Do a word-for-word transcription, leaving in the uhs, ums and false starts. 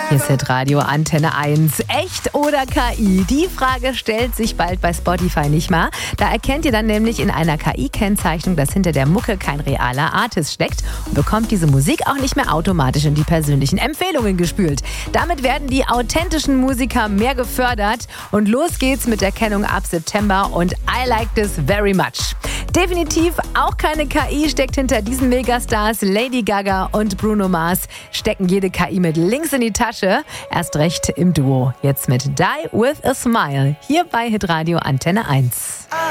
Hier ist Hitradio Antenne eins. Echt oder K I? Die Frage stellt sich bald bei Spotify nicht mehr. Da erkennt ihr dann nämlich in einer K I-Kennzeichnung, dass hinter der Mucke kein realer Artist steckt und bekommt diese Musik auch nicht mehr automatisch in die persönlichen Empfehlungen gespült. Damit werden die authentischen Musiker mehr gefördert und los geht's mit der Kennung ab September und I like this very much. Definitiv auch keine K I steckt hinter diesen Megastars. Lady Gaga und Bruno Mars stecken jede K I mit links in die Tasche. Erst recht im Duo. Jetzt mit Die With A Smile. Hier bei Hitradio Antenne eins.